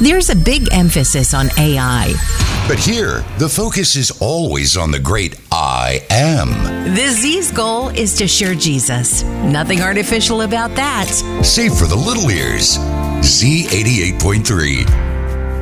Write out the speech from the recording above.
There's a big emphasis on AI. But here, the focus is always on the great I am. The Z's goal is to share Jesus. Nothing artificial about that. Save for the little ears. Z88.3.